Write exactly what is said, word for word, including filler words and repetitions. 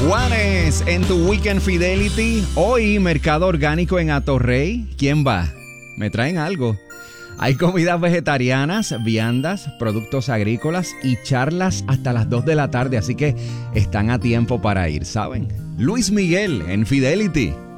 Juanes, en tu Weekend Fidelity. Hoy, mercado orgánico en Atorrey. ¿Quién va? Me traen algo. Hay comidas vegetarianas, viandas, productos agrícolas y charlas hasta las dos de la tarde, así que están a tiempo para ir, ¿saben? Luis Miguel en Fidelity.